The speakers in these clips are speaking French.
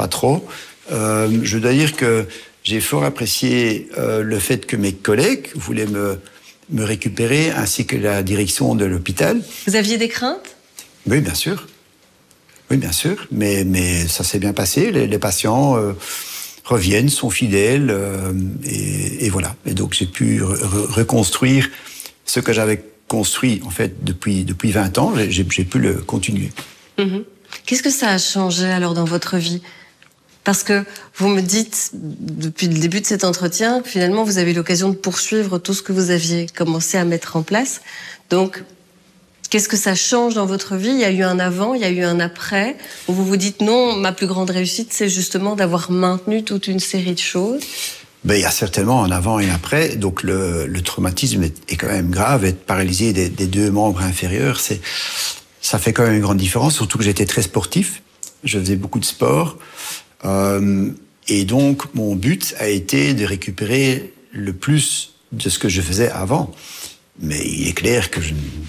pas trop. Je dois dire que j'ai fort apprécié le fait que mes collègues voulaient me récupérer, ainsi que la direction de l'hôpital. Vous aviez des craintes? Oui, bien sûr. Oui, bien sûr. Mais ça s'est bien passé. Les patients reviennent, sont fidèles, et voilà. Et donc j'ai pu reconstruire ce que j'avais construit en fait depuis 20 ans. J'ai pu le continuer. Qu'est-ce que ça a changé alors dans votre vie? Parce que vous me dites, depuis le début de cet entretien, que finalement vous avez eu l'occasion de poursuivre tout ce que vous aviez commencé à mettre en place. Donc, qu'est-ce que ça change dans votre vie? Il y a eu un avant, il y a eu un après, où vous vous dites non, ma plus grande réussite, c'est justement d'avoir maintenu toute une série de choses. Ben, il y a certainement un avant et un après. Donc le traumatisme est quand même grave. Être paralysé des 2 membres inférieurs, ça fait quand même une grande différence. Surtout que j'étais très sportif. Je faisais beaucoup de sport. Et donc, mon but a été de récupérer le plus de ce que je faisais avant. Mais il est clair que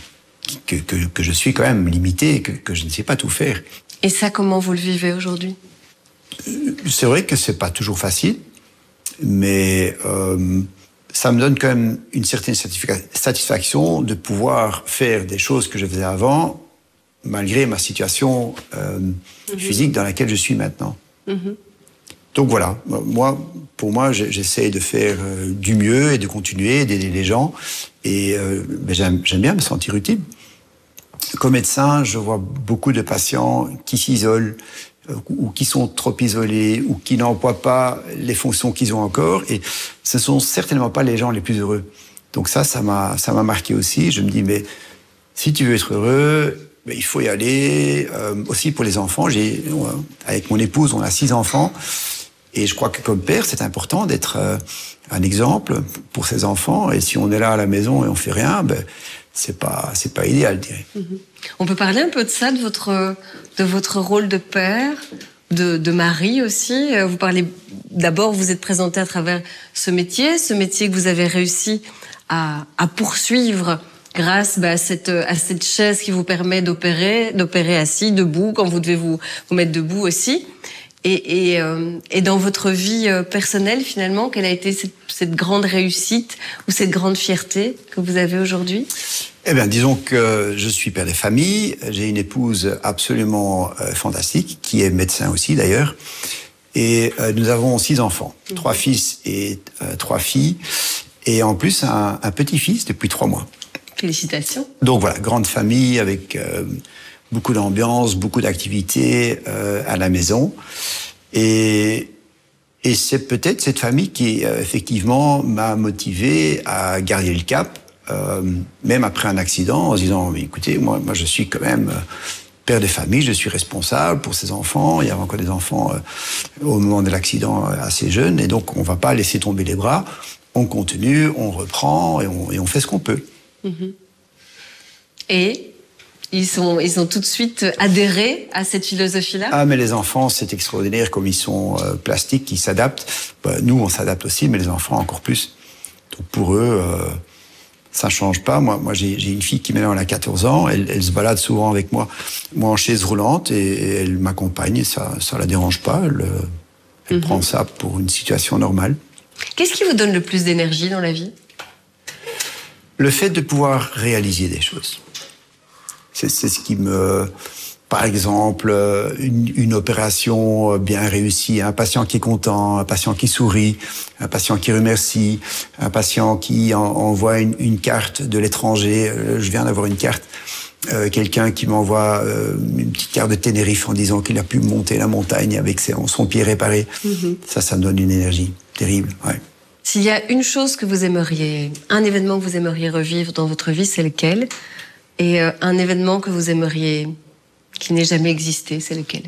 je suis quand même limité, que je ne sais pas tout faire. Et ça, comment vous le vivez aujourd'hui? C'est vrai que c'est pas toujours facile, mais ça me donne quand même une certaine satisfaction de pouvoir faire des choses que je faisais avant, malgré ma situation physique dans laquelle je suis maintenant. Donc voilà, pour moi, j'essaie de faire du mieux et de continuer d'aider les gens. Et j'aime bien me sentir utile. Comme médecin, je vois beaucoup de patients qui s'isolent ou qui sont trop isolés ou qui n'emploient pas les fonctions qu'ils ont encore. Et ce sont certainement pas les gens les plus heureux. Donc ça m'a marqué aussi. Je me dis, mais si tu veux être heureux, mais il faut y aller. Aussi pour les enfants, avec mon épouse, on a 6 enfants. Et je crois que comme père, c'est important d'être un exemple pour ses enfants. Et si on est là à la maison et on fait rien, c'est pas idéal, je dirais. On peut parler un peu de ça, de votre rôle de père, de mari aussi. Vous parlez d'abord, vous êtes présenté à travers ce métier que vous avez réussi à poursuivre grâce à cette chaise qui vous permet d'opérer assis, debout, quand vous devez vous mettre debout aussi. Et dans votre vie personnelle, finalement, quelle a été cette grande réussite ou cette grande fierté que vous avez aujourd'hui? Eh bien, disons que je suis père de famille. J'ai une épouse absolument fantastique, qui est médecin aussi d'ailleurs. Et nous avons 6 enfants, 3 fils et 3 filles. Et en plus, un petit-fils depuis 3 mois. Félicitations. Donc voilà, grande famille avec beaucoup d'ambiance, beaucoup d'activités à la maison. Et c'est peut-être cette famille qui, effectivement, m'a motivé à garder le cap, même après un accident, en se disant, mais écoutez, moi je suis quand même père de famille, je suis responsable pour ces enfants. Il y avait encore des enfants au moment de l'accident assez jeunes, et donc on ne va pas laisser tomber les bras. On continue, on reprend, et on fait ce qu'on peut. Et ils ont tout de suite adhéré à cette philosophie-là? Ah, mais les enfants, c'est extraordinaire comme ils sont plastiques, ils s'adaptent. Nous, on s'adapte aussi, mais les enfants encore plus. Donc pour eux, ça change pas. Moi, j'ai une fille qui maintenant elle a 14 ans. Elle se balade souvent avec moi en chaise roulante, et elle m'accompagne. Et ça la dérange pas. Elle prend ça pour une situation normale. Qu'est-ce qui vous donne le plus d'énergie dans la vie? Le fait de pouvoir réaliser des choses. C'est ce qui me... Par exemple, une opération bien réussie, un patient qui est content, un patient qui sourit, un patient qui remercie, un patient qui envoie une carte de l'étranger. Je viens d'avoir une carte. Quelqu'un qui m'envoie une petite carte de Tenerife en disant qu'il a pu monter la montagne avec son pied réparé. Ça me donne une énergie terrible. Ouais. S'il y a une chose que vous aimeriez, un événement que vous aimeriez revivre dans votre vie, c'est lequel? Et un événement que vous aimeriez qui n'ait jamais existé, c'est lequel?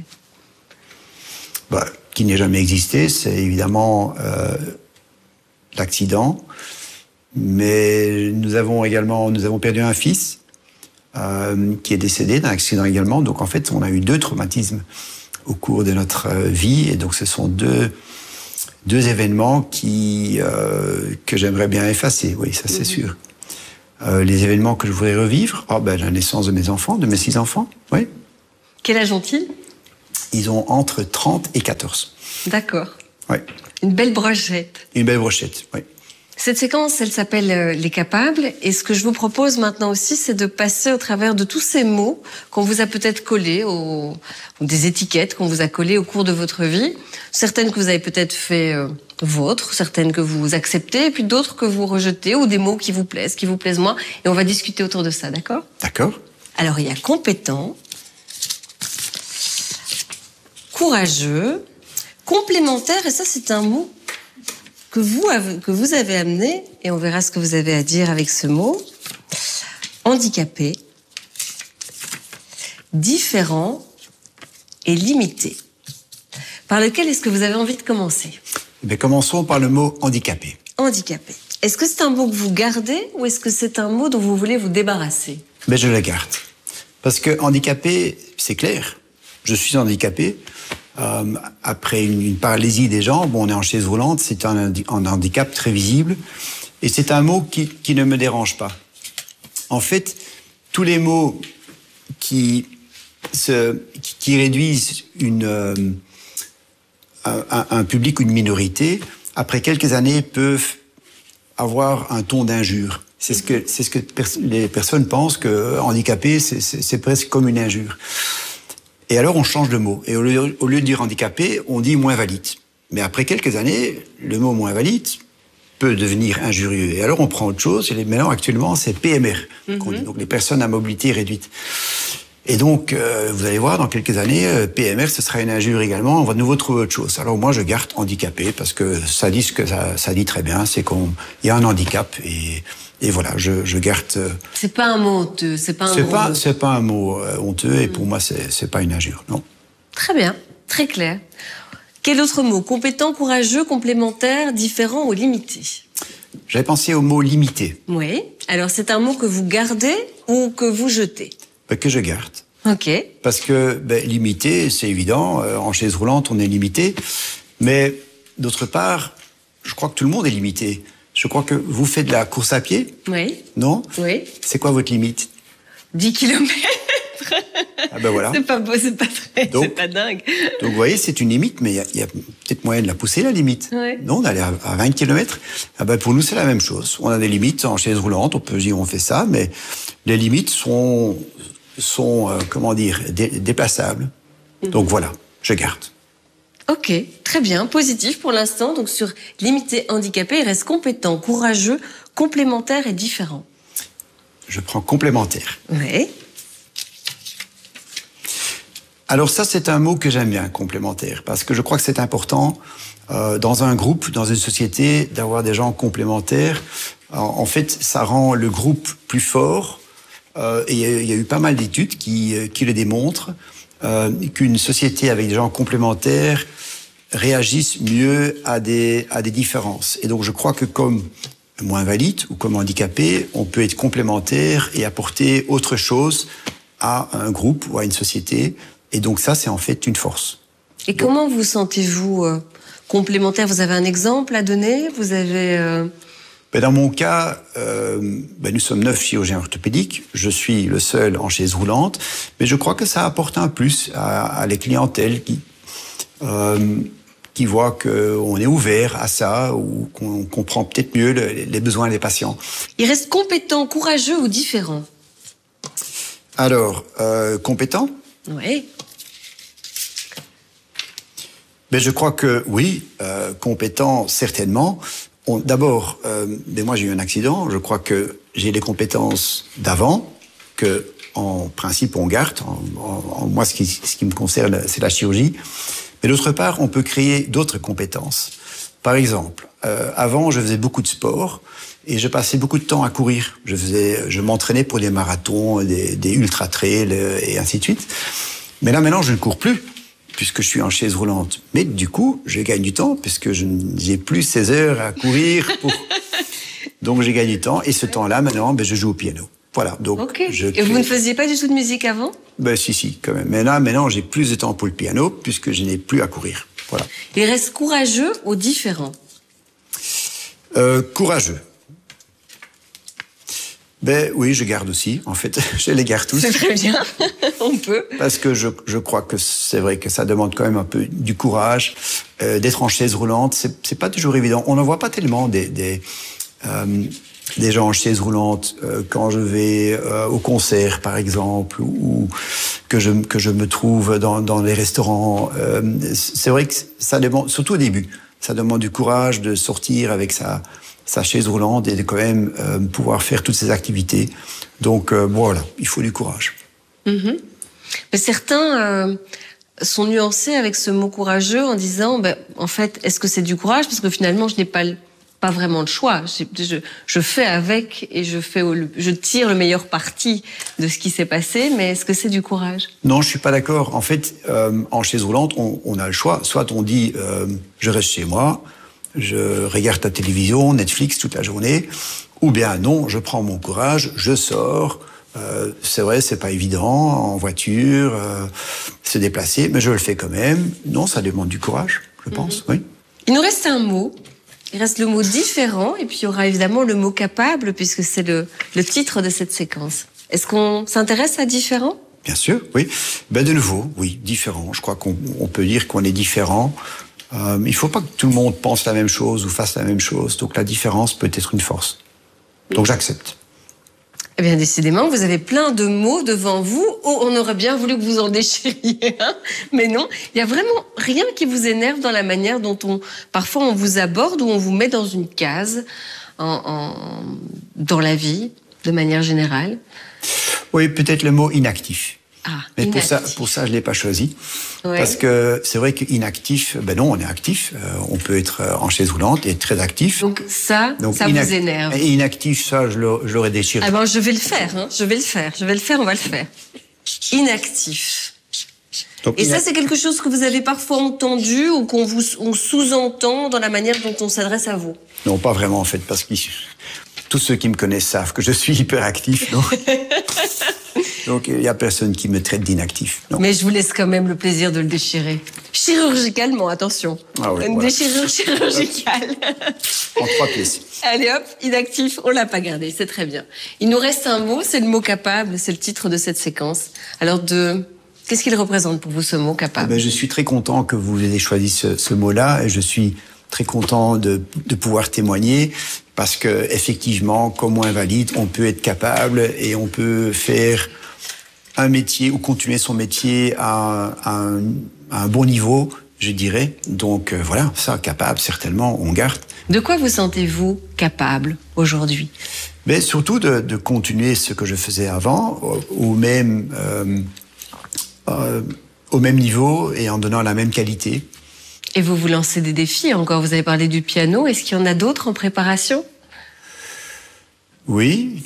Qui n'ait jamais existé, c'est évidemment l'accident. Mais nous avons perdu un fils qui est décédé d'un accident également. Donc en fait, on a eu 2 traumatismes au cours de notre vie. Et donc ce sont deux événements que j'aimerais bien effacer, oui, ça c'est sûr. Les événements que je voudrais revivre, la naissance de mes enfants, de mes 6 enfants, oui. Quel âge ont-ils? ils ont entre 30 et 14. D'accord. Oui. Une belle brochette. Une belle brochette, oui. Cette séquence, elle s'appelle Les Capables. Et ce que je vous propose maintenant aussi, c'est de passer au travers de tous ces mots qu'on vous a peut-être collés, ou des étiquettes qu'on vous a collées au cours de votre vie. Certaines que vous avez peut-être fait vôtres, certaines que vous acceptez, et puis d'autres que vous rejetez, ou des mots qui vous plaisent moins. Et on va discuter autour de ça, d'accord? D'accord. Alors, il y a compétent, courageux, complémentaire, et ça, c'est un mot que vous avez amené, et on verra ce que vous avez à dire avec ce mot. Handicapé, différent et limité. Par lequel est-ce que vous avez envie de commencer? Mais commençons par le mot handicapé. Handicapé. Est-ce que c'est un mot que vous gardez ou est-ce que c'est un mot dont vous voulez vous débarrasser? Mais je le garde. Parce que handicapé, c'est clair. Je suis handicapé. Après une paralysie des jambes, on est en chaise roulante, c'est un handicap très visible. Et c'est un mot qui ne me dérange pas. En fait, tous les mots qui réduisent un public ou une minorité, après quelques années, peuvent avoir un ton d'injure. C'est ce que les personnes pensent, que handicapé, c'est presque comme une injure. Et alors, on change de mot. Et au lieu de dire handicapé, on dit moins valide. Mais après quelques années, le mot moins valide peut devenir injurieux. Et alors, on prend autre chose. Et maintenant, actuellement, c'est PMR, qu'on dit, donc les personnes à mobilité réduite. Et donc, vous allez voir, dans quelques années, PMR, ce sera une injure également. On va de nouveau trouver autre chose. Alors moi, je garde handicapé parce que ça dit ce que ça dit très bien. C'est qu'il y a un handicap et voilà, je garde. C'est pas un mot honteux, c'est pas un gros mot. C'est pas un mot honteux et pour moi, c'est pas une injure, non. Très bien, très clair. Quel autre mot? Compétent, courageux, complémentaire, différent ou limité? J'avais pensé au mot limité. Oui. Alors, c'est un mot que vous gardez ou que vous jetez? Que je garde. Ok. Parce que limité, c'est évident. En chaise roulante, on est limité. Mais d'autre part, je crois que tout le monde est limité. Je crois que vous faites de la course à pied. Oui. Non? Oui. C'est quoi votre limite? 10 km. Ah ben voilà. C'est pas beau, c'est pas dingue. Donc vous voyez, c'est une limite, mais il y a peut-être moyen de la pousser, la limite. Oui. Non, d'aller à 20 km. Ah ben pour nous, c'est la même chose. On a des limites en chaise roulante, on peut dire on fait ça, mais les limites sont comment dire, déplaçables. Donc voilà, je garde. Ok, très bien, positif pour l'instant. Donc sur limité, handicapé, il reste compétent, courageux, complémentaire et différent. Je prends complémentaire. Oui. Alors ça, c'est un mot que j'aime bien, complémentaire, parce que je crois que c'est important dans un groupe, dans une société, d'avoir des gens complémentaires. En fait, ça rend le groupe plus fort. Et il y a eu pas mal d'études qui le démontrent, qu'une société avec des gens complémentaires réagissent mieux à des différences. Et donc je crois que comme moins valide ou comme handicapé, on peut être complémentaire et apporter autre chose à un groupe ou à une société. Et donc ça, c'est en fait une force. Et comment vous sentez-vous complémentaire? Vous avez un exemple à donner? Vous avez... Dans mon cas, nous sommes 9 chirurgiens orthopédiques. Je suis le seul en chaise roulante. Mais je crois que ça apporte un plus à les clientèles qui voient qu'on est ouvert à ça ou qu'on comprend peut-être mieux les besoins des patients. Il reste compétent, courageux ou différent? Alors, compétent? Oui. Mais je crois que oui, compétent certainement. D'abord, moi j'ai eu un accident. Je crois que j'ai les compétences d'avant que, en principe, on garde. Moi, ce qui me concerne, c'est la chirurgie. Mais d'autre part, on peut créer d'autres compétences. Par exemple, avant, je faisais beaucoup de sport et je passais beaucoup de temps à courir. Je m'entraînais pour des marathons, des ultra-trails et ainsi de suite. Mais là, maintenant, je ne cours plus, puisque je suis en chaise roulante. Mais du coup, je gagne du temps, puisque je n'ai plus 16 heures à courir. Donc, j'ai gagné du temps. Et ce temps-là, maintenant, je joue au piano. Voilà. Donc, okay. Et vous ne faisiez pas du tout de musique avant? Si, quand même. Mais là, maintenant, j'ai plus de temps pour le piano, puisque je n'ai plus à courir. Voilà. Il reste courageux ou différent? Courageux. Ben oui, je garde aussi. En fait, je les garde tous. C'est très bien, on peut. Parce que je crois que c'est vrai que ça demande quand même un peu du courage. D'être en chaise roulante, c'est pas toujours évident. On n'en voit pas tellement des gens en chaise roulante quand je vais au concert, par exemple, ou que je me trouve dans les restaurants. C'est vrai que ça demande, surtout au début, ça demande du courage de sortir avec sa chaise roulante et de quand même pouvoir faire toutes ces activités. Donc voilà, il faut du courage. Mm-hmm. Mais certains sont nuancés avec ce mot courageux en disant, en fait, est-ce que c'est du courage? Parce que finalement, je n'ai pas vraiment le choix. Je fais avec et je tire le meilleur parti de ce qui s'est passé, mais est-ce que c'est du courage? Non, je suis pas d'accord. En fait, en chaise roulante, on a le choix. Soit on dit, je reste chez moi, je regarde la télévision, Netflix toute la journée, ou bien non, je prends mon courage, je sors. C'est vrai, c'est pas évident en voiture, se déplacer, mais je le fais quand même. Non, ça demande du courage, je pense. Oui. Il nous reste un mot. Il reste le mot différent, et puis il y aura évidemment le mot capable, puisque c'est le titre de cette séquence. Est-ce qu'on s'intéresse à différent? Bien sûr, oui. De nouveau, oui, différent. Je crois qu'on peut dire qu'on est différent. Il faut pas que tout le monde pense la même chose ou fasse la même chose. Donc la différence peut être une force. Donc j'accepte. Eh bien, décidément, vous avez plein de mots devant vous. Oh, on aurait bien voulu que vous en déchiriez un, mais non. Il y a vraiment rien qui vous énerve dans la manière dont parfois on vous aborde ou on vous met dans une case dans la vie, de manière générale. Oui, peut-être le mot inactif. Ah, mais inactif. pour ça, je l'ai pas choisi. Ouais. Parce que c'est vrai qu'inactif, non, on est actif. On peut être en chaise roulante et très actif. Donc ça vous énerve. Et inactif, ça, je l'aurais déchiré. Ah ben, je vais le faire, hein. Je vais le faire, on va le faire. Inactif. Donc, et ça, c'est quelque chose que vous avez parfois entendu ou on sous-entend dans la manière dont on s'adresse à vous? Non, pas vraiment, en fait, parce que tous ceux qui me connaissent savent que je suis hyperactif. Donc, il n'y a personne qui me traite d'inactif. Mais je vous laisse quand même le plaisir de le déchirer. Chirurgicalement, attention. Ah oui, Une déchirure chirurgicale. En 3 pièces. Allez hop, inactif, on l'a pas gardé, c'est très bien. Il nous reste un mot, c'est le mot capable, c'est le titre de cette séquence. Alors qu'est-ce qu'il représente pour vous, ce mot capable? Je suis très content que vous ayez choisi ce mot-là et je suis très content de pouvoir témoigner parce que effectivement, comme invalide, on peut être capable et on peut faire un métier ou continuer son métier à un bon niveau, je dirais. Donc voilà, ça, capable, certainement, on garde. De quoi vous sentez-vous capable aujourd'hui? Surtout de continuer ce que je faisais avant, au même niveau et en donnant la même qualité. Et vous vous lancez des défis encore. Vous avez parlé du piano. Est-ce qu'il y en a d'autres en préparation? Oui.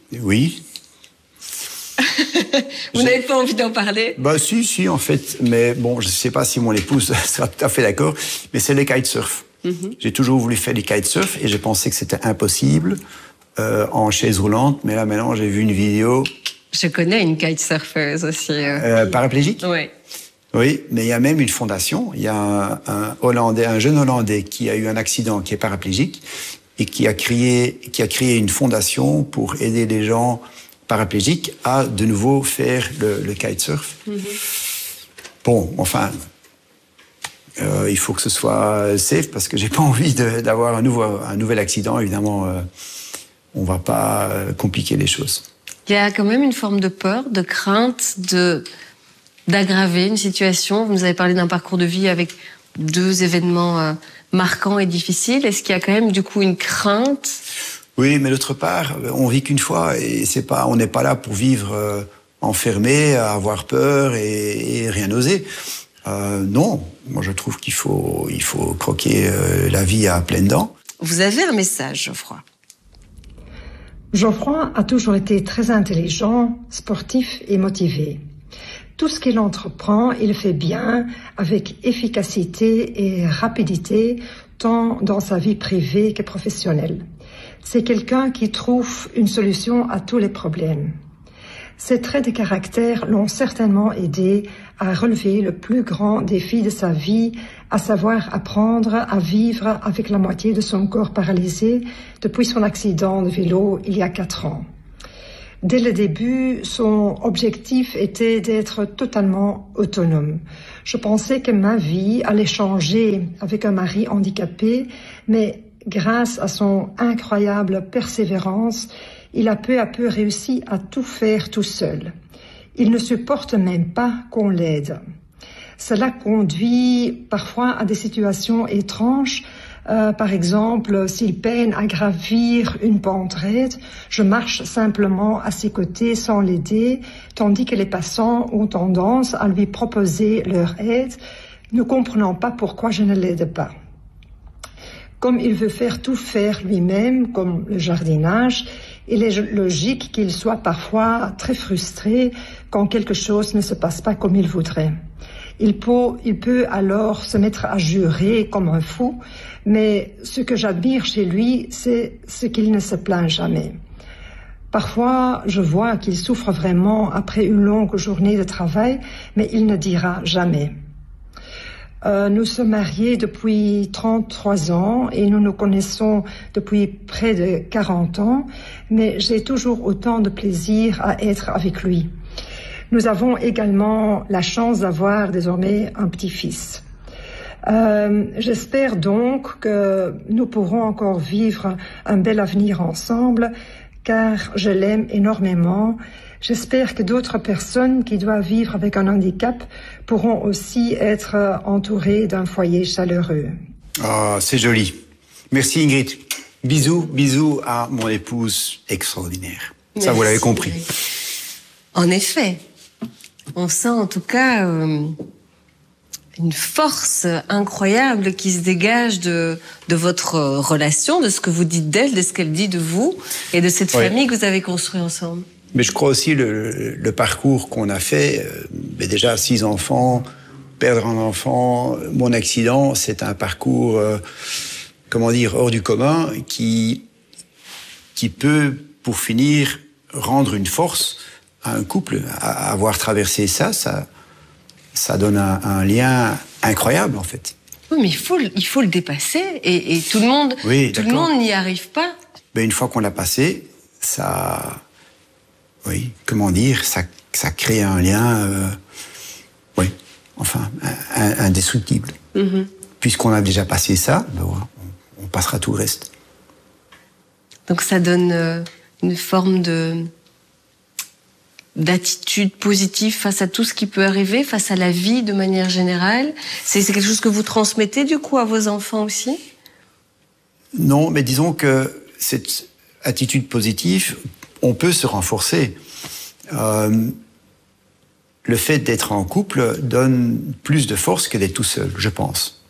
Vous n'avez pas envie d'en parler? Si, en fait. Mais bon, je ne sais pas si mon épouse sera tout à fait d'accord. Mais c'est le kitesurf. J'ai toujours voulu faire du kitesurf et je pensais que c'était impossible en chaise roulante. Mais là, maintenant, j'ai vu une vidéo. Je connais une kitesurfeuse aussi. Paraplégique? Oui. Oui, mais il y a même une fondation. Il y a un jeune Hollandais qui a eu un accident, qui est paraplégique et qui a créé une fondation pour aider les gens paraplégiques à de nouveau faire le kitesurf. Bon, enfin, il faut que ce soit safe parce que j'ai pas envie d'avoir un nouvel accident. Évidemment, on va pas compliquer les choses. Il y a quand même une forme de peur, de crainte, d'aggraver une situation. Vous nous avez parlé d'un parcours de vie avec 2 événements marquants et difficiles. Est-ce qu'il y a quand même du coup une crainte? Oui, mais d'autre part, on vit qu'une fois et on n'est pas là pour vivre enfermé, à avoir peur et rien oser. Non, moi je trouve qu'il faut croquer la vie à pleines dents. Vous avez un message, Geoffroy. Geoffroy a toujours été très intelligent, sportif et motivé. Tout ce qu'il entreprend, il le fait bien, avec efficacité et rapidité, tant dans sa vie privée que professionnelle. C'est quelqu'un qui trouve une solution à tous les problèmes. Ces traits de caractère l'ont certainement aidé à relever le plus grand défi de sa vie, à savoir apprendre à vivre avec la moitié de son corps paralysé depuis son accident de vélo il y a 4 ans. Dès le début, son objectif était d'être totalement autonome. Je pensais que ma vie allait changer avec un mari handicapé, mais grâce à son incroyable persévérance, il a peu à peu réussi à tout faire tout seul. Il ne supporte même pas qu'on l'aide. Cela conduit parfois à des situations étranges. Par exemple, s'il peine à gravir une pente raide, je marche simplement à ses côtés sans l'aider, tandis que les passants ont tendance à lui proposer leur aide, ne comprenant pas pourquoi je ne l'aide pas. Comme il veut tout faire lui-même, comme le jardinage, il est logique qu'il soit parfois très frustré quand quelque chose ne se passe pas comme il voudrait. Il peut alors se mettre à jurer comme un fou, mais ce que j'admire chez lui, c'est ce qu'il ne se plaint jamais. Parfois, je vois qu'il souffre vraiment après une longue journée de travail, mais il ne dira jamais. Nous sommes mariés depuis 33 ans et nous nous connaissons depuis près de 40 ans, mais j'ai toujours autant de plaisir à être avec lui. Nous avons également la chance d'avoir désormais un petit-fils. J'espère donc que nous pourrons encore vivre un bel avenir ensemble, car je l'aime énormément. J'espère que d'autres personnes qui doivent vivre avec un handicap pourront aussi être entourées d'un foyer chaleureux. Ah, c'est joli. Merci Ingrid. Bisous à mon épouse extraordinaire. Merci, ça, vous l'avez compris. Ingrid. En effet, on sent en tout cas une force incroyable qui se dégage de votre relation, de ce que vous dites d'elle, de ce qu'elle dit de vous et de cette famille que vous avez construite ensemble. Mais je crois aussi le parcours qu'on a fait, déjà 6 enfants, perdre un enfant, mon accident, c'est un parcours, hors du commun, qui peut, pour finir, rendre une force à un couple. À avoir traversé ça donne un lien incroyable, en fait. Oui, mais il faut le dépasser, et tout le monde n'y arrive pas. Mais une fois qu'on l'a passé, ça crée un lien, indestructible. Mm-hmm. Puisqu'on a déjà passé ça, on passera tout le reste. Donc ça donne une forme d'attitude positive face à tout ce qui peut arriver, face à la vie de manière générale. C'est quelque chose que vous transmettez du coup à vos enfants aussi ? Non, mais disons que cette attitude positive, on peut se renforcer. Le fait d'être en couple donne plus de force que d'être tout seul, je pense.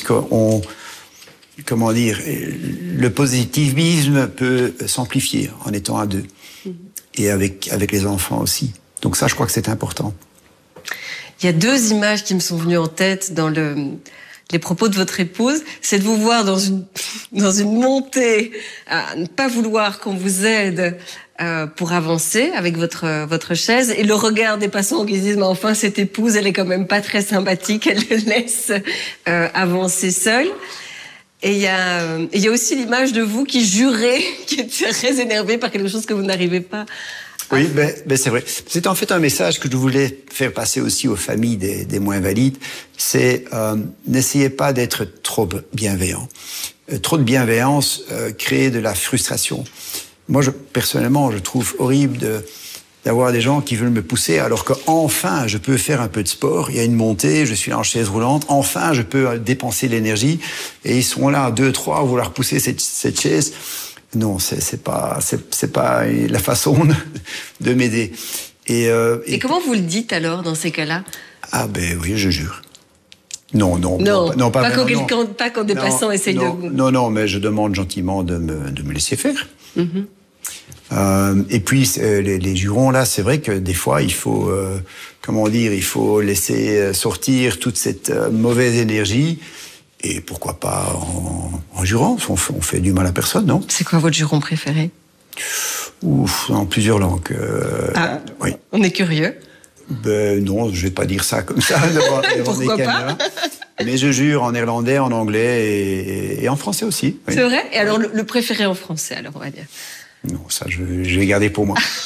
Le positivisme peut s'amplifier en étant à 2. Et avec les enfants aussi. Donc ça, je crois que c'est important. Il y a 2 images qui me sont venues en tête dans les propos de votre épouse. C'est de vous voir dans une montée, à ne pas vouloir qu'on vous aide pour avancer avec votre chaise, et le regard des passants qui disent « Mais enfin, cette épouse, elle est quand même pas très sympathique, elle le laisse avancer seule ». Et il y a aussi l'image de vous qui jurez, qui êtes très énervé par quelque chose que vous n'arrivez pas à... Oui, c'est vrai. C'est en fait un message que je voulais faire passer aussi aux familles des moins valides. C'est n'essayez pas d'être trop bienveillant. Trop de bienveillance crée de la frustration. Moi, personnellement, je trouve horrible d'avoir des gens qui veulent me pousser alors qu'enfin, je peux faire un peu de sport. Il y a une montée, je suis en chaise roulante. Enfin, je peux dépenser l'énergie. Et ils sont là, 2, 3, à vouloir pousser cette chaise. Non, c'est pas la façon de m'aider. Et comment vous le dites alors, dans ces cas-là ? Ah oui, je jure. Non, pas quand des passants essayent de vous... Non, mais je demande gentiment de me laisser faire. Mm-hmm. Et puis les jurons là, c'est vrai que des fois il faut il faut laisser sortir toute cette mauvaise énergie, et pourquoi pas en jurant, on fait du mal à personne, non ? C'est quoi votre juron préféré ? En plusieurs langues. Oui. On est curieux. Non, je vais pas dire ça comme ça devant pourquoi des caméras. Mais je jure en néerlandais, en anglais et en français aussi. Oui. C'est vrai ? Et alors le préféré en français, alors on va dire ? Non, ça je vais garder pour moi.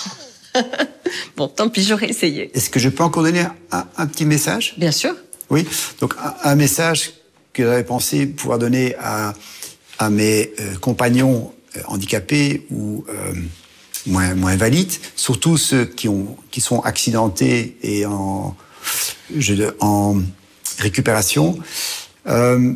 Bon, tant pis, j'aurais essayé. Est-ce que je peux encore donner un petit message? Bien sûr. Oui. Donc, un message que j'avais pensé pouvoir donner à mes compagnons handicapés ou moins valides, surtout ceux qui sont accidentés et en récupération. Le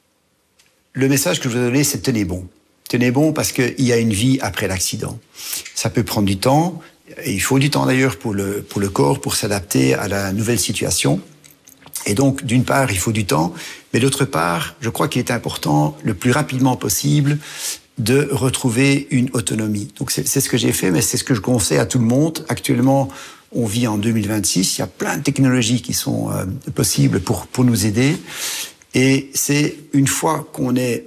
message que je veux donner, c'est tenez bon. Tenez bon parce qu'il y a une vie après l'accident. Ça peut prendre du temps, et il faut du temps d'ailleurs pour le corps, pour s'adapter à la nouvelle situation. Et donc, d'une part, il faut du temps, mais d'autre part, je crois qu'il est important, le plus rapidement possible, de retrouver une autonomie. Donc, c'est ce que j'ai fait, mais c'est ce que je conseille à tout le monde. Actuellement, on vit en 2026, il y a plein de technologies qui sont possibles pour nous aider. Et c'est une fois qu'on est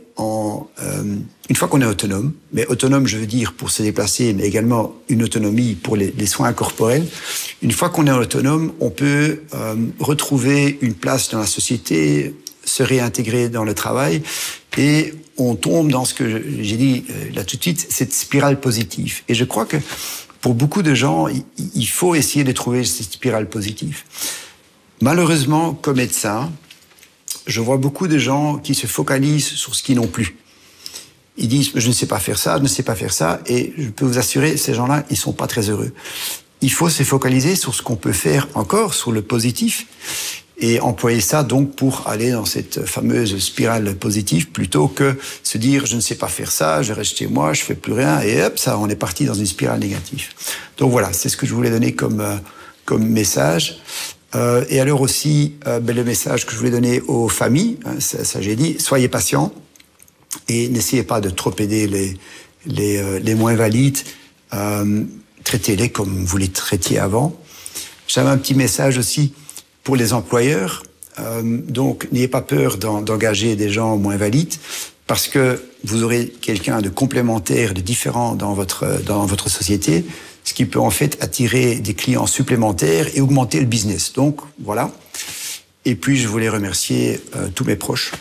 autonome, mais autonome, je veux dire, pour se déplacer, mais également une autonomie pour les soins corporels. Une fois qu'on est autonome, on peut retrouver une place dans la société, se réintégrer dans le travail, et on tombe dans ce que j'ai dit là tout de suite, cette spirale positive. Et je crois que pour beaucoup de gens, il faut essayer de trouver cette spirale positive. Malheureusement, comme médecin, je vois beaucoup de gens qui se focalisent sur ce qu'ils n'ont plus. Ils disent, je ne sais pas faire ça, je ne sais pas faire ça, et je peux vous assurer, ces gens-là, ils sont pas très heureux. Il faut se focaliser sur ce qu'on peut faire encore, sur le positif, et employer ça donc pour aller dans cette fameuse spirale positive, plutôt que se dire, je ne sais pas faire ça, je reste chez moi, je fais plus rien, et hop, ça, on est parti dans une spirale négative. Donc voilà, c'est ce que je voulais donner comme message. Et alors aussi, le message que je voulais donner aux familles, ça j'ai dit, soyez patients et n'essayez pas de trop aider les moins valides. Traitez-les comme vous les traitiez avant. J'avais un petit message aussi pour les employeurs. Donc, n'ayez pas peur d'engager des gens moins valides parce que vous aurez quelqu'un de complémentaire, de différent dans votre société, ce qui peut en fait attirer des clients supplémentaires et augmenter le business. Donc, voilà. Et puis, je voulais remercier tous mes proches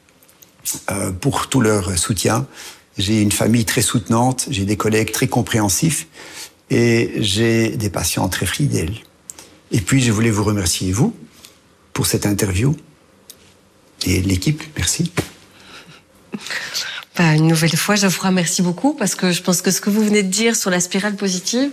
pour tout leur soutien. J'ai une famille très soutenante, j'ai des collègues très compréhensifs et j'ai des patients très fidèles. Et puis, je voulais vous remercier, vous, pour cette interview. Et l'équipe, merci. Une nouvelle fois, je vous remercie beaucoup parce que je pense que ce que vous venez de dire sur la spirale positive,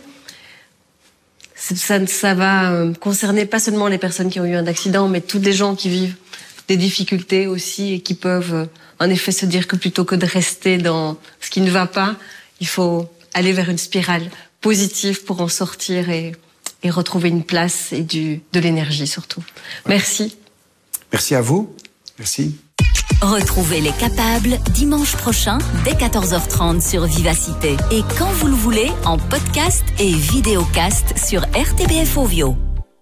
ça va concerner pas seulement les personnes qui ont eu un accident, mais toutes les gens qui vivent des difficultés aussi et qui peuvent en effet se dire que plutôt que de rester dans ce qui ne va pas, il faut aller vers une spirale positive pour en sortir et retrouver une place et de l'énergie surtout. Merci. Merci à vous. Merci. Retrouvez Les Capables dimanche prochain dès 14h30 sur Vivacité. Et quand vous le voulez, en podcast et vidéocast sur RTBF Ovio.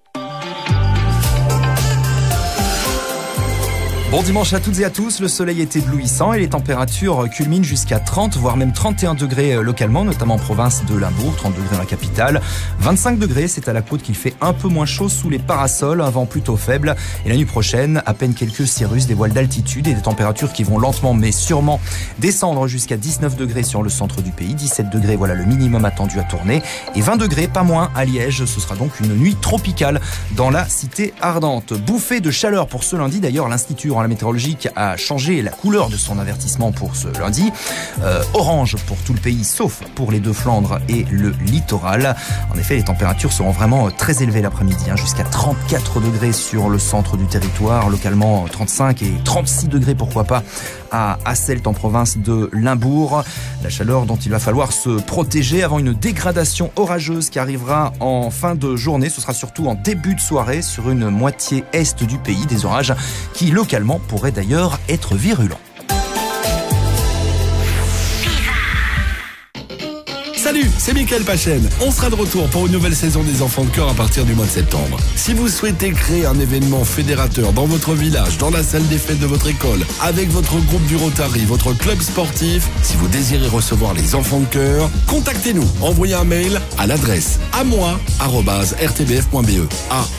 Bon dimanche à toutes et à tous, le soleil est éblouissant et les températures culminent jusqu'à 30 voire même 31 degrés localement, notamment en province de Limbourg, 30 degrés dans la capitale, 25 degrés, c'est à la côte qu'il fait un peu moins chaud sous les parasols, un vent plutôt faible et la nuit prochaine, à peine quelques cirrus, des voiles d'altitude et des températures qui vont lentement mais sûrement descendre jusqu'à 19 degrés sur le centre du pays, 17 degrés, voilà le minimum attendu à Tournai et 20 degrés, pas moins à Liège, ce sera donc une nuit tropicale dans la cité ardente. Bouffée de chaleur pour ce lundi, d'ailleurs l'Institut la météorologique a changé la couleur de son avertissement pour ce lundi. Orange pour tout le pays, sauf pour les Deux-Flandres et le littoral. En effet, les températures seront vraiment très élevées l'après-midi, jusqu'à 34 degrés sur le centre du territoire, localement 35 et 36 degrés, pourquoi pas, à Asselt en province de Limbourg. La chaleur dont il va falloir se protéger avant une dégradation orageuse qui arrivera en fin de journée. Ce sera surtout en début de soirée sur une moitié est du pays. Des orages qui localement pourraient d'ailleurs être virulents. Salut, c'est Mickaël Pachen. On sera de retour pour une nouvelle saison des Enfants de Cœur à partir du mois de septembre. Si vous souhaitez créer un événement fédérateur dans votre village, dans la salle des fêtes de votre école, avec votre groupe du Rotary, votre club sportif, si vous désirez recevoir les Enfants de Cœur, contactez-nous. Envoyez un mail à l'adresse amoi@rtbf.be.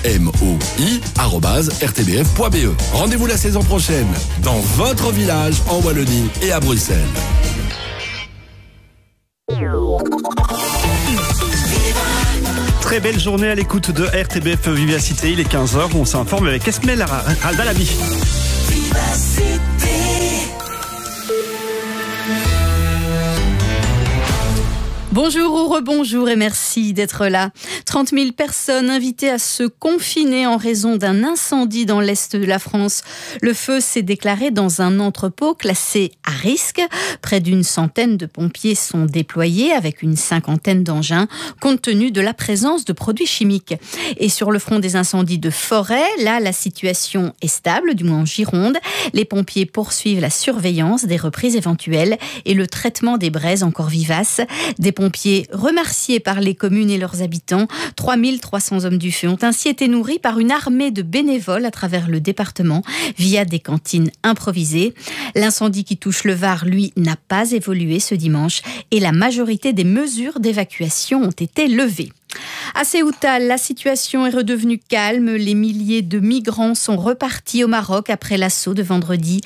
amoi@rtbf.be. Rendez-vous la saison prochaine dans votre village en Wallonie et à Bruxelles. Très belle journée à l'écoute de RTBF Vivacité. Il est 15h, on s'informe avec Esmel Aldalabi. Bonjour ou rebonjour et merci d'être là. 30 000 personnes invitées à se confiner en raison d'un incendie dans l'est de la France. Le feu s'est déclaré dans un entrepôt classé à risque. Près d'une centaine de pompiers sont déployés avec une cinquantaine d'engins compte tenu de la présence de produits chimiques. Et sur le front des incendies de forêt, là la situation est stable, du moins en Gironde. Les pompiers poursuivent la surveillance des reprises éventuelles et le traitement des braises encore vivaces. Des pompiers remerciés par les communes et leurs habitants. 3300 hommes du feu ont ainsi été nourris par une armée de bénévoles à travers le département via des cantines improvisées. L'incendie qui touche le Var, lui, n'a pas évolué ce dimanche et la majorité des mesures d'évacuation ont été levées. À Ceuta, la situation est redevenue calme. Les milliers de migrants sont repartis au Maroc après l'assaut de vendredi.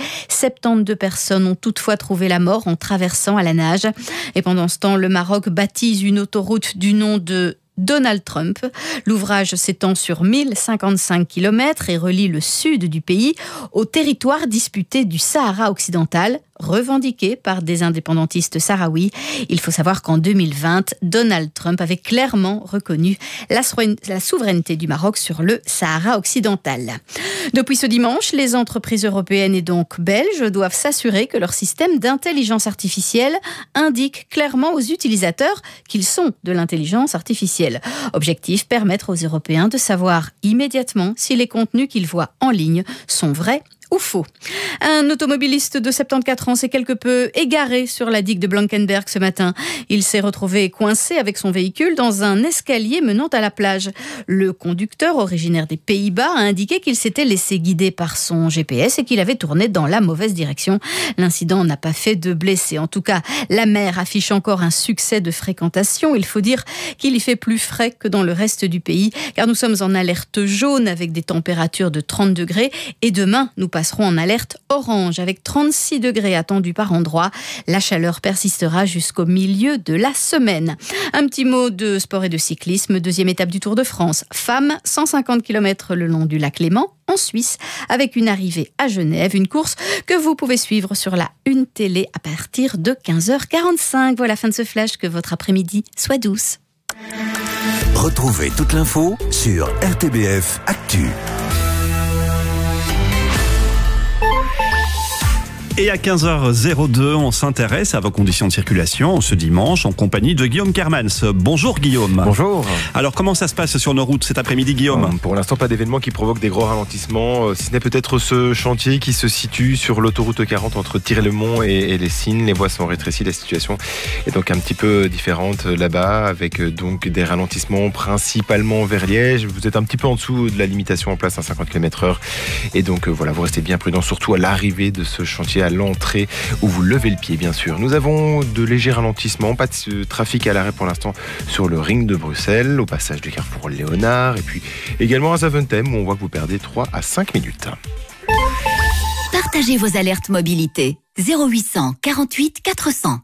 72 personnes ont toutefois trouvé la mort en traversant à la nage. Et pendant ce temps, le Maroc baptise une autoroute du nom de Donald Trump. L'ouvrage s'étend sur 1055 km et relie le sud du pays au territoire disputé du Sahara occidental, revendiqué par des indépendantistes sahraouis. Il faut savoir qu'en 2020, Donald Trump avait clairement reconnu la souveraineté du Maroc sur le Sahara occidental. Depuis ce dimanche, les entreprises européennes et donc belges doivent s'assurer que leur système d'intelligence artificielle indique clairement aux utilisateurs qu'ils sont de l'intelligence artificielle. Objectif, permettre aux Européens de savoir immédiatement si les contenus qu'ils voient en ligne sont vrais ou faux. Un automobiliste de 74 ans s'est quelque peu égaré sur la digue de Blankenberg ce matin. Il s'est retrouvé coincé avec son véhicule dans un escalier menant à la plage. Le conducteur, originaire des Pays-Bas, a indiqué qu'il s'était laissé guider par son GPS et qu'il avait tourné dans la mauvaise direction. L'incident n'a pas fait de blessés. En tout cas, la mer affiche encore un succès de fréquentation. Il faut dire qu'il y fait plus frais que dans le reste du pays, car nous sommes en alerte jaune avec des températures de 30 degrés et demain, nous passerons en alerte orange avec 36 degrés attendus par endroit. La chaleur persistera jusqu'au milieu de la semaine. Un petit mot de sport et de cyclisme. Deuxième étape du Tour de France. Femmes, 150 km le long du lac Léman, en Suisse, avec une arrivée à Genève. Une course que vous pouvez suivre sur la Une Télé à partir de 15h45. Voilà, fin de ce flash. Que votre après-midi soit douce. Retrouvez toute l'info sur RTBF Actu. Et à 15h02, on s'intéresse à vos conditions de circulation ce dimanche en compagnie de Guillaume Kermans. Bonjour Guillaume. Bonjour. Alors comment ça se passe sur nos routes cet après-midi Guillaume ? Pour l'instant, pas d'événement qui provoque des gros ralentissements, si ce n'est peut-être ce chantier qui se situe sur l'autoroute 40 entre Thierry-le-Mont et les Cygnes. Les voies sont rétrécies, la situation est donc un petit peu différente là-bas avec donc des ralentissements principalement vers Liège. Vous êtes un petit peu en dessous de la limitation en place à 50 km/h et donc voilà, vous restez bien prudent, surtout à l'arrivée de ce chantier, à l'entrée où vous levez le pied bien sûr. Nous avons de légers ralentissements, pas de trafic à l'arrêt pour l'instant sur le ring de Bruxelles, au passage du carrefour Léonard et puis également à Zaventem où on voit que vous perdez 3 à 5 minutes. Partagez vos alertes mobilité 0800 48 400.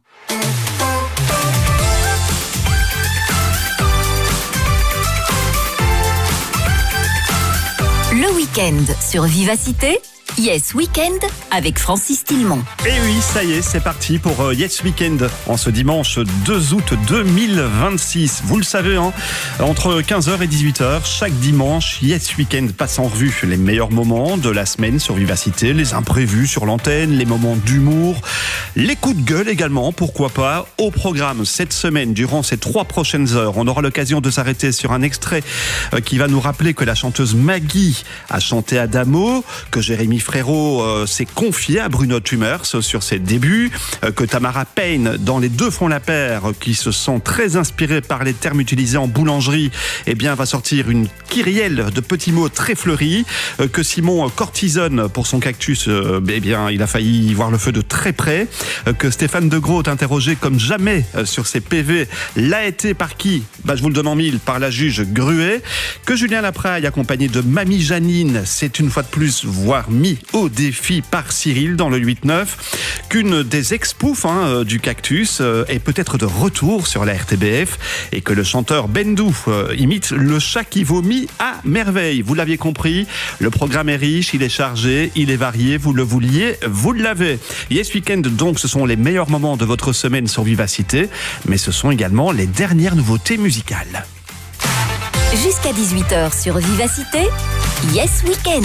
Le week-end sur Vivacité, Yes Weekend avec Francis Tillemont. Et oui, ça y est, c'est parti pour Yes Weekend en ce dimanche 2 août 2026. Vous le savez, hein, entre 15h et 18h, chaque dimanche, Yes Weekend passe en revue les meilleurs moments de la semaine sur Vivacité, les imprévus sur l'antenne, les moments d'humour, les coups de gueule également, pourquoi pas. Au programme cette semaine, durant ces 3 prochaines heures, on aura l'occasion de s'arrêter sur un extrait qui va nous rappeler que la chanteuse Maggie a chanté Adamo, que Jérémy Frérot s'est confié à Bruno Tumers sur ses débuts, que Tamara Payne, dans Les Deux font la paire, qui se sent très inspirée par les termes utilisés en boulangerie, eh bien, va sortir une kyrielle de petits mots très fleuris, que Simon Cortisone, pour son cactus, eh bien, il a failli voir le feu de très près, que Stéphane De Groot, interrogé comme jamais sur ses PV, l'a été par qui ? Je vous le donne en mille, par la juge Gruet, que Julien Lapraille, accompagné de Mamie Janine, s'est une fois de plus, voire mis au défi par Cyril dans le 8-9, qu'une des ex-poufs du Cactus est peut-être de retour sur la RTBF et que le chanteur Bendou imite le chat qui vomit à merveille. Vous l'aviez compris, le programme est riche, il est chargé, il est varié, vous le vouliez, vous l'avez. Yes Weekend, donc, ce sont les meilleurs moments de votre semaine sur Vivacité, mais ce sont également les dernières nouveautés musicales. Jusqu'à 18h sur Vivacité, Yes Weekend.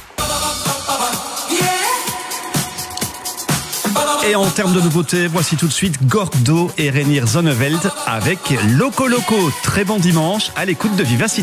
Et en termes de nouveautés, voici tout de suite Gordo et Reinier Zonneveld avec Loco Loco. Très bon dimanche à l'écoute de Vivacité.